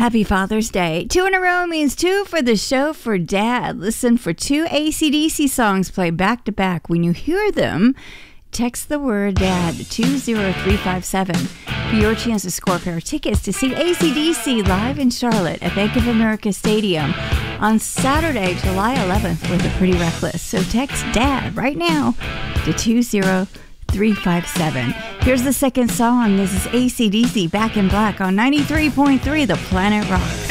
Happy Father's Day. 2 in a row means 2 for the show for Dad. Listen for 2 AC/DC songs played back to back. When you hear them, text the word Dad to 20357 for your chance to score a pair of tickets to see AC/DC live in Charlotte at Bank of America Stadium on Saturday, July 11th with a Pretty Reckless. So text Dad right now to 20357. Here's the second song. This is AC/DC Back in Black on 93.3 The Planet Rocks.